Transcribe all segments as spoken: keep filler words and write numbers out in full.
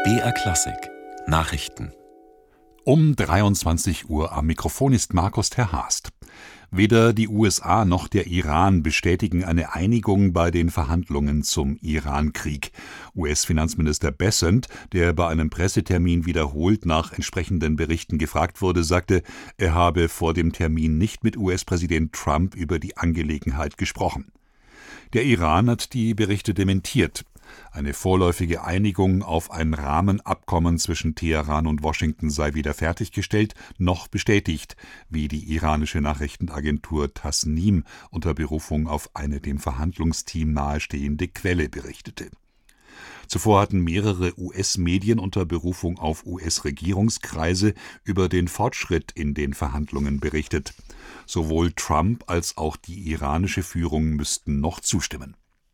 B R Klassik Nachrichten. Um dreiundzwanzig Uhr am Mikrofon ist Markus ter Haast. Weder die U S A noch der Iran bestätigen eine Einigung bei den Verhandlungen zum Iran-Krieg. U S-Finanzminister Bessent, der bei einem Pressetermin wiederholt nach entsprechenden Berichten gefragt wurde, sagte, er habe vor dem Termin nicht mit U S-Präsident Trump über die Angelegenheit gesprochen. Der Iran hat die Berichte dementiert. Eine vorläufige Einigung auf ein Rahmenabkommen zwischen Teheran und Washington sei weder fertiggestellt noch bestätigt, wie die iranische Nachrichtenagentur Tasnim unter Berufung auf eine dem Verhandlungsteam nahestehende Quelle berichtete. Zuvor hatten mehrere U S-Medien unter Berufung auf U S-Regierungskreise über den Fortschritt in den Verhandlungen berichtet. Sowohl Trump als auch die iranische Führung müssten noch zustimmen.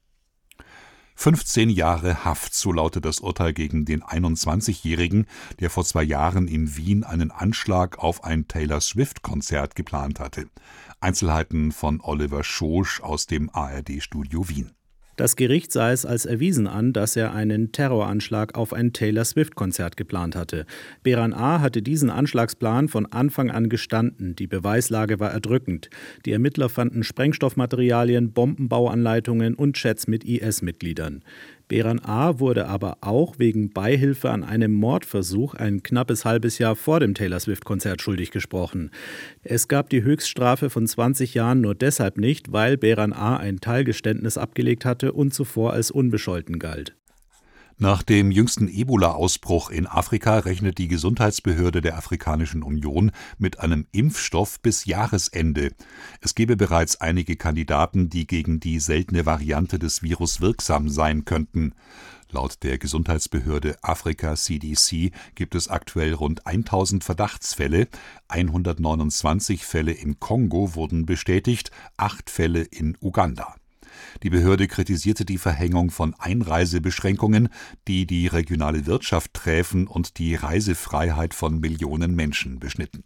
fünfzehn Jahre Haft, so lautet das Urteil gegen den einundzwanzigjährigen, der vor zwei Jahren in Wien einen Anschlag auf ein Taylor-Swift-Konzert geplant hatte. Einzelheiten von Oliver Schosch aus dem A R D-Studio Wien. Das Gericht sah es als erwiesen an, dass er einen Terroranschlag auf ein Taylor-Swift-Konzert geplant hatte. Beran A. hatte diesen Anschlagsplan von Anfang an gestanden. Die Beweislage war erdrückend. Die Ermittler fanden Sprengstoffmaterialien, Bombenbauanleitungen und Chats mit I S-Mitgliedern. Beran A. wurde aber auch wegen Beihilfe an einem Mordversuch ein knappes halbes Jahr vor dem Taylor-Swift-Konzert schuldig gesprochen. Es gab die Höchststrafe von zwanzig Jahren nur deshalb nicht, weil Beran A. ein Teilgeständnis abgelegt hatte und zuvor als unbescholten galt. Nach dem jüngsten Ebola-Ausbruch in Afrika rechnet die Gesundheitsbehörde der Afrikanischen Union mit einem Impfstoff bis Jahresende. Es gebe bereits einige Kandidaten, die gegen die seltene Variante des Virus wirksam sein könnten. Laut der Gesundheitsbehörde Afrika C D C gibt es aktuell rund tausend Verdachtsfälle. hundertneunundzwanzig Fälle im Kongo wurden bestätigt, acht Fälle in Uganda. Die Behörde kritisierte die Verhängung von Einreisebeschränkungen, die die regionale Wirtschaft träfen und die Reisefreiheit von Millionen Menschen beschnitten.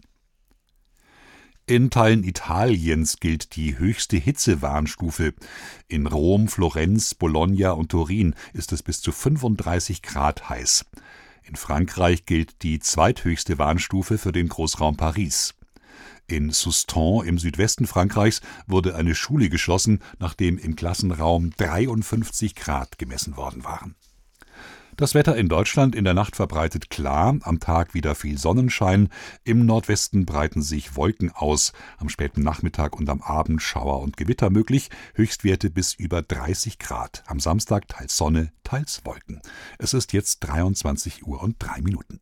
In Teilen Italiens gilt die höchste Hitzewarnstufe. In Rom, Florenz, Bologna und Turin ist es bis zu fünfunddreißig Grad heiß. In Frankreich gilt die zweithöchste Warnstufe für den Großraum Paris. In Soustons im Südwesten Frankreichs wurde eine Schule geschlossen, nachdem im Klassenraum dreiundfünfzig Grad gemessen worden waren. Das Wetter in Deutschland in der Nacht verbreitet klar, am Tag wieder viel Sonnenschein, im Nordwesten breiten sich Wolken aus, am späten Nachmittag und am Abend Schauer und Gewitter möglich, Höchstwerte bis über dreißig Grad, am Samstag teils Sonne, teils Wolken. Es ist jetzt dreiundzwanzig Uhr und drei Minuten.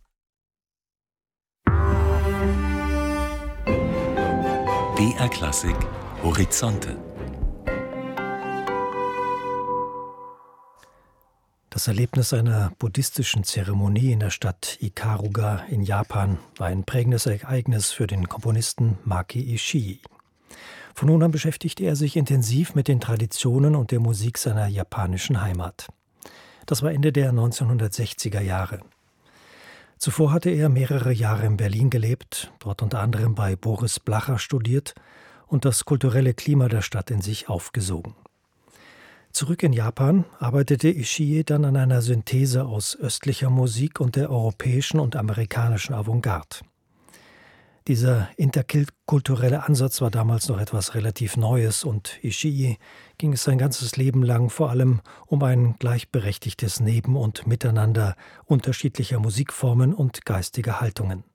B R Klassik Horizonte. Das Erlebnis einer buddhistischen Zeremonie in der Stadt Ikaruga in Japan war ein prägendes Ereignis für den Komponisten Maki Ishii. Von nun an beschäftigte er sich intensiv mit den Traditionen und der Musik seiner japanischen Heimat. Das war Ende der neunzehnhundertsechziger Jahre. Zuvor hatte er mehrere Jahre in Berlin gelebt, dort unter anderem bei Boris Blacher studiert und das kulturelle Klima der Stadt in sich aufgesogen. Zurück in Japan arbeitete Ishii dann an einer Synthese aus östlicher Musik und der europäischen und amerikanischen Avantgarde. Dieser interkulturelle Ansatz war damals noch etwas relativ Neues und Ishii ging es sein ganzes Leben lang vor allem um ein gleichberechtigtes Neben- und Miteinander unterschiedlicher Musikformen und geistiger Haltungen.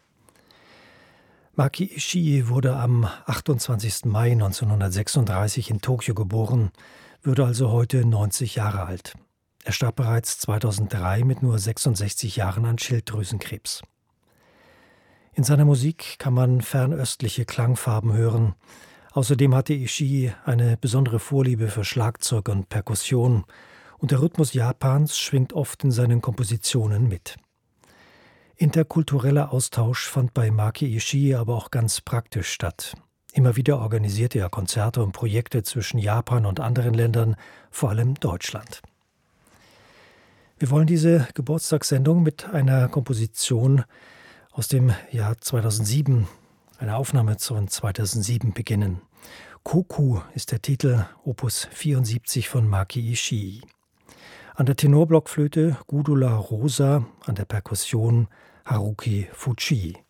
Maki Ishii wurde am achtundzwanzigsten Mai neunzehnhundertsechsunddreißig in Tokio geboren, würde also heute neunzig Jahre alt. Er starb bereits zweitausenddrei mit nur sechsundsechzig Jahren an Schilddrüsenkrebs. In seiner Musik kann man fernöstliche Klangfarben hören. Außerdem hatte Ishii eine besondere Vorliebe für Schlagzeug und Perkussion und der Rhythmus Japans schwingt oft in seinen Kompositionen mit. Interkultureller Austausch fand bei Maki Ishii aber auch ganz praktisch statt. Immer wieder organisierte er Konzerte und Projekte zwischen Japan und anderen Ländern, vor allem Deutschland. Wir wollen diese Geburtstagssendung mit einer Komposition aus dem Jahr zweitausendsieben, eine Aufnahme von zweitausendsieben beginnen. Koku ist der Titel, Opus vierundsiebzig von Maki Ishii. An der Tenorblockflöte Gudula Rosa, an der Perkussion Haruki Fuji.